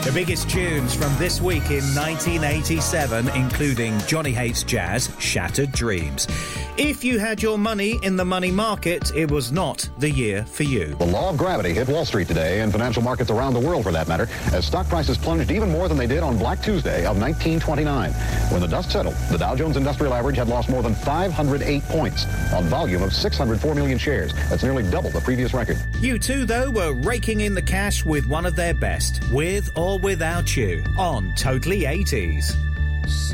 The biggest tunes from this week in 1987, including Johnny Hates Jazz, Shattered Dreams. If you had your money in the money market, it was not the year for you. The law of gravity hit Wall Street today, and financial markets around the world for that matter, as stock prices plunged even more than they did on Black Tuesday of 1929. When the dust settled, the Dow Jones Industrial Average had lost more than 508 points on volume of 604 million shares. That's nearly double the previous record. U2, though, were raking in the cash with one of their best, With or Without You, on Totally 80s.